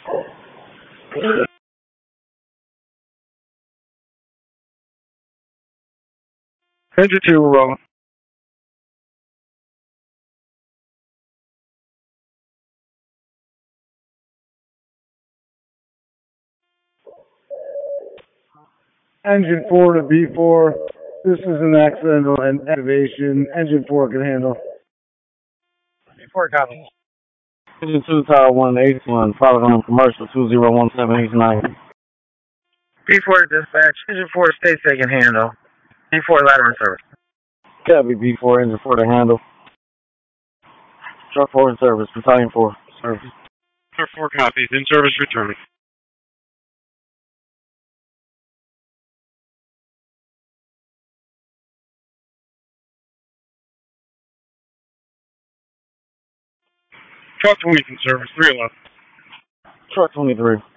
Engine 2, we're rolling. Engine 4 to B4. This is an accidental activation. Engine 4 can handle. B4 copy. Engine 2, Tower 1, H1, followed on commercial 2017 East 9. B4 dispatch. Engine 4 states they can handle. B4 ladder in service. Copy B4, engine 4 to handle. Truck 4 in service, battalion 4, service. Truck 4 copies, in service returning. Truck 20 in service, 311. Truck 23.